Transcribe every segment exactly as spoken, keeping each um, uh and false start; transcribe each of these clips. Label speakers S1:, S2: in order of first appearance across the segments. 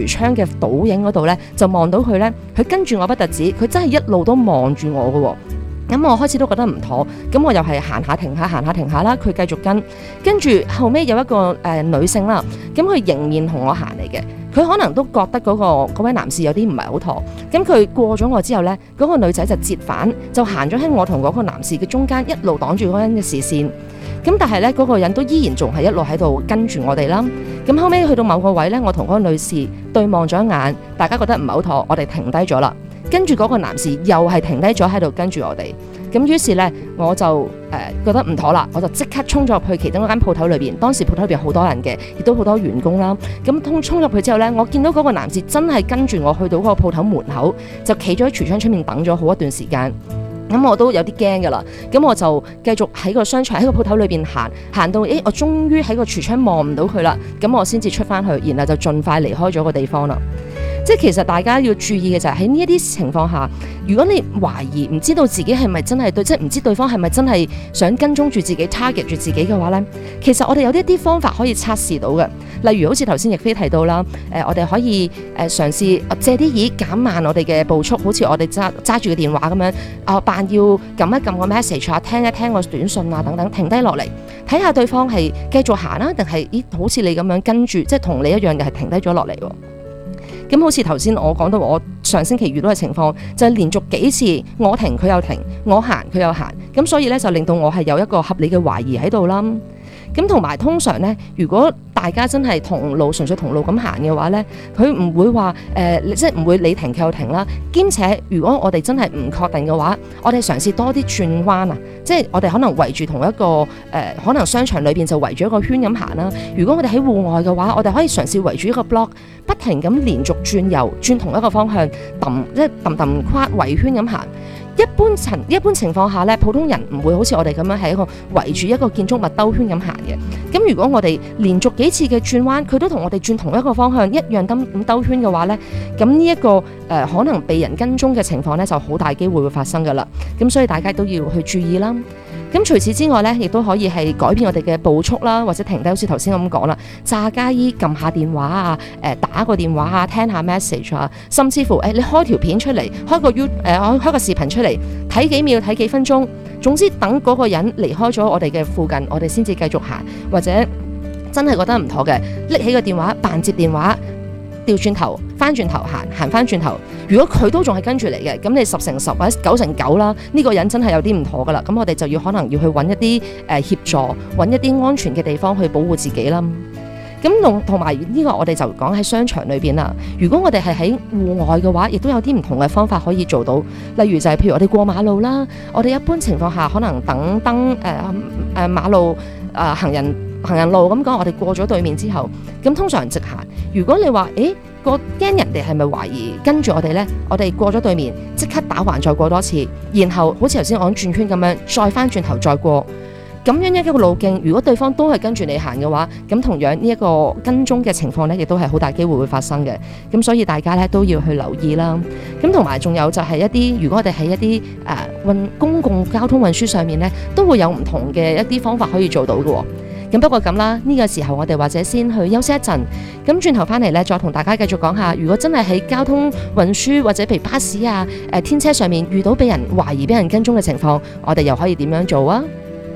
S1: 櫥窗嘅倒影嗰度咧，就望到佢咧，佢跟住我不特止，佢真係一路都望住我嘅喎。咁我開始都覺得唔妥，咁我又係行下停下行下停下啦，佢繼續跟，跟住後尾有一個誒、呃、女性啦，咁佢迎面同我行嚟嘅，佢可能都覺得嗰、嗰個嗰位男士有啲唔係好妥，咁佢過咗我之後呢，嗰、嗰個女仔就折返，就行咗喺我同嗰個男士嘅中間，一路擋住嗰個人嘅視線。咁但係呢，嗰、嗰個人都依然仲係一路喺度跟住我哋啦。咁後尾去到某個位呢，我同嗰個女士對望咗一眼，大家覺得唔係好妥，我哋停低咗啦。跟住嗰個男士又係停低咗喺度跟住我哋，咁於是呢，我就誒、呃、覺得唔妥啦，我就即刻衝咗入去其中一間鋪頭裏邊。當時鋪頭裏邊好多人嘅，亦都好多員工啦。咁衝衝入去之後呢，我見到嗰個男士真係跟住我去到嗰個鋪頭門口，就企咗喺櫥窗出面等咗好一段時間。咁我都有啲驚㗎啦，咁我就繼續喺個商場喺個鋪頭裏邊行，行到誒我終於喺個櫥窗望唔到佢啦，咁我先至出翻去，然後就盡快離開咗個地方啦。即係其實大家要注意嘅就係喺呢一啲情況下，如果你懷疑唔知道自己係咪真係對，即係唔知對方係咪真係想跟蹤住自己 target 住自己嘅話呢，其實我哋有一啲方法可以測試到嘅。例如好似頭先亦菲提到啦，誒、呃、我哋可以誒、呃、嘗試借啲意減慢我哋嘅步速，好似我哋揸揸住個電話咁樣，啊、呃、扮要撳一撳個 message 啊，聽一聽個短信啊等等，停低落嚟睇下對方係繼續行啦，定係咦好似你咁樣跟住，即係同你一樣嘅係停低咗落嚟喎。咁好似頭先我講到我上星期遇到嘅情況，就係、是、連續幾次我停佢又停，我行佢又行，咁所以咧就令到我係有一個合理嘅懷疑喺度啦。咁同埋通常咧，如果大家真係同路純粹同路咁行嘅話咧，佢唔會話誒、呃，即係唔會你停佢又停啦。兼且如果我哋真係唔確定嘅話，我哋嘗試多啲轉彎啊，即係我哋可能圍住同一個誒、呃，可能商場裏邊就圍住一個圈咁行啦。如果我哋喺戶外嘅話，我哋可以嘗試圍住一個 block，不停咁連續轉右，轉同一個方向，揼即係揼揼跨圍圈咁行。一般情一般情況下咧，普通人唔會好似我哋咁樣係一個圍住一個建築物兜圈咁行嘅。咁如果我哋連續幾次嘅轉彎，佢都同我哋轉同一個方向一樣咁兜圈嘅話咧，咁呢一個誒、呃、可能被人跟蹤嘅情況咧，就好大機會會發生噶啦。咁所以大家都要去注意啦。咁除此之外咧，亦都可以係改變我哋嘅步速啦，或者停低，好似頭先咁講啦，詐假意撳下電話啊，誒、呃、打個電話啊，聽下 message 啊，甚至乎誒、哎、你開條片出嚟，開個 U 誒、呃、開個視頻出嚟，睇幾秒睇幾分鐘，總之等嗰個人離開咗我哋嘅附近，我哋先至繼續行，或者真係覺得唔妥嘅，拎起個電話扮接電話，調轉頭翻轉頭行行翻轉頭。如果佢都仲係跟住嚟嘅，咁你十成十或者九成九啦，呢、這個人真係有啲唔妥噶啦。咁我哋就要可能要去揾一啲誒、呃、協助，揾一啲安全嘅地方去保護自己啦。咁同同埋呢個我哋就講喺商場裏邊啦。如果我哋係喺戶外嘅話，亦都有啲唔同嘅方法可以做到。例如就係譬如我哋過馬路啦，我哋一般情況下可能等燈誒誒馬路誒、呃、行人行人路咁講，我哋過咗對面之後，咁通常直行。如果你話誒個驚人哋係咪懷疑跟住我哋呢？我哋過咗對面，即刻打橫再過多次，然後好似頭先我講轉圈咁樣，再翻轉頭再過。咁樣一個路徑，如果對方都係跟住你行嘅話，咁同樣呢一個跟蹤嘅情況呢，亦都係好大機會會發生嘅。咁所以大家呢都要去留意啦。咁同埋仲有就係一啲，如果我哋喺一啲誒運公共交通運輸上面呢，都會有唔同嘅一啲方法可以做到嘅喎。咁不過咁啦，呢個時候我哋或者先去休息一陣，咁轉頭翻嚟呢，再同大家繼續講下，如果真係喺交通運輸或者譬如巴士啊、誒天車上面遇到俾人懷疑俾人跟蹤嘅情況，我哋又可以點樣做啊？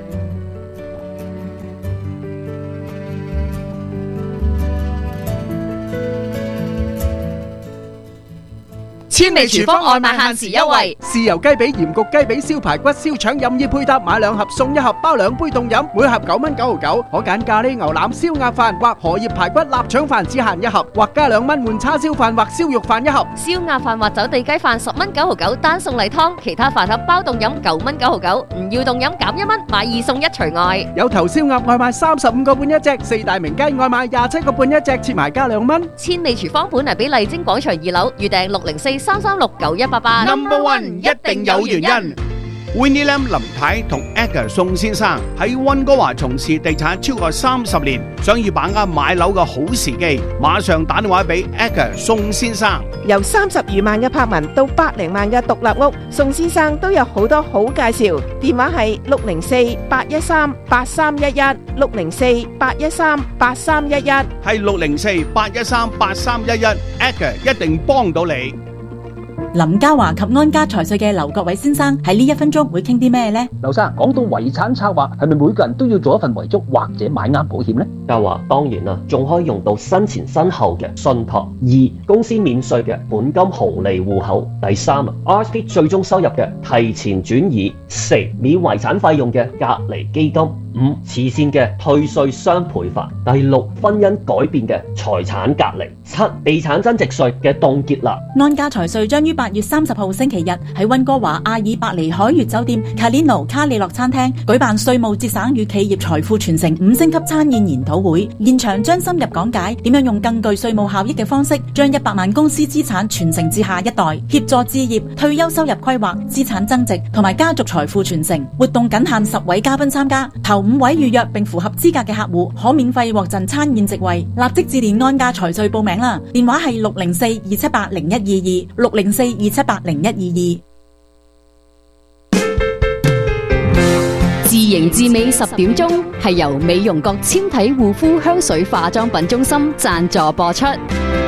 S2: 千里廚房外賣限時優惠，
S3: 豉油雞髀、鹽焗雞髀、燒排骨、燒腸任意配搭，買兩盒送一盒，包兩杯凍飲，每盒九蚊九毫九。可揀咖喱牛腩、燒鴨飯或荷葉排骨臘腸飯，只限一盒，或加兩蚊換叉燒飯或燒肉飯一盒。
S2: 燒鴨飯或走地雞飯十蚊九毫九，單送例湯，其他飯盒包凍飲九蚊九毫九，唔要凍飲減一蚊，買二送一除外。
S3: 有頭燒鴨外賣三十五個半一隻，四大名雞外賣廿七個半一隻，切埋加兩蚊。
S2: 千里廚房本嚟俾麗晶廣場二樓，預訂六零四三三六九一八八。
S3: Number One 一定有原因。 Winnie Lam 林太同 Edgar 宋先生喺溫哥華從事地產超過三十年，想要把握買樓嘅好時機，馬上打電話俾 Edgar 宋先生。
S4: 由三十餘萬嘅柏文到百零萬嘅獨立屋，宋先生都有好多好介紹。電話係六零四八一三八三一一，六零四八一三八三一一，
S3: 係六零四八一三八三一一 ，Edgar 一定幫到你。
S5: 林嘉華及安家財稅嘅劉國偉先生喺呢一分鐘會傾啲咩呢？
S6: 劉生，講到遺產策劃，係咪每個人都要做一份遺囑或者買啱保險呢？
S7: 嘉華當然啦，仲可以用到生前身後嘅信託。二、公司免稅嘅本金紅利戶口。第三啊 ，R S P 最終收入嘅提前轉移。四、免遺產費用嘅隔離基金。五、慈善嘅退稅雙倍法。第六、婚姻改變嘅財產隔離。七、地產增值稅嘅凍結啦。
S5: 安家財稅將於八月三十號星期日喺溫哥華阿爾伯尼海悅酒店 Calino 卡里諾餐廳舉辦稅務節省與企業財富傳承五星級餐宴研討會，現場將深入講解點樣用更具稅務效益嘅方式，將一百萬公司資產傳承至下一代，協助置業、退休收入規劃、資產增值同埋家族財富傳承。活動僅限十位嘉賓參加，頭五位預約並符合資格嘅客戶可免費獲贈餐宴席位。立即致電安家財稅報名啦，電話係六零四二七八零一二二六零四二七八零一二二。
S2: 自營至美十點鐘係由美容閣纖體護膚香水化妝品中心贊助播出。